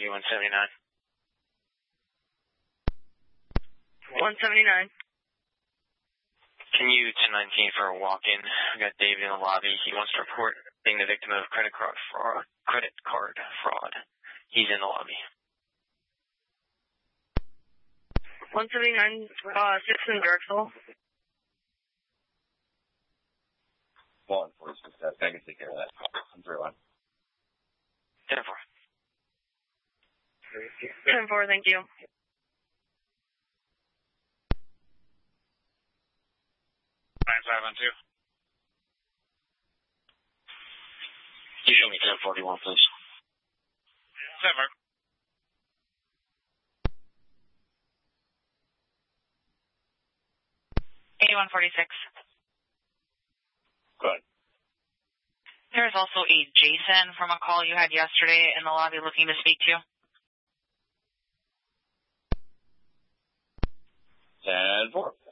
8179. 179. Can you 1019 for a walk-in? We got David in the lobby. He wants to report being the victim of credit card fraud. He's in the lobby. 179, 6 in Drexel. 146, I can take care of that. 131. 10-4. 10-4, thank you. 9512. You show me 1041, please. 7. 8146. Good. There is also a Jason from a call you had yesterday in the lobby looking to speak to you. 10-4.